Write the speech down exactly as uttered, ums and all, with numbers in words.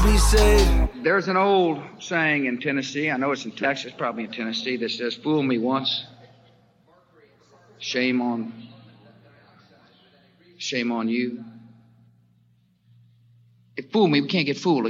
me say. There's an old saying in Tennessee, I know it's in Texas, probably in Tennessee, that says, fool me once, shame on, shame on you. If fool me, we can't get fooled.